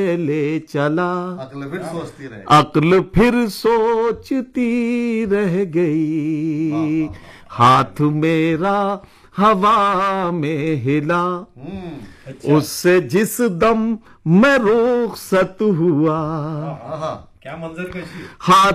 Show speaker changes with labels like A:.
A: ले चला,
B: अक्ल फिर सोचती रहे,
A: अक्ल फिर सोचती रह गई। हाथ मेरा हवा में हिला, उससे जिस दम मैं रुखसत हुआ।
C: क्या मंजर कशी।
A: हाथ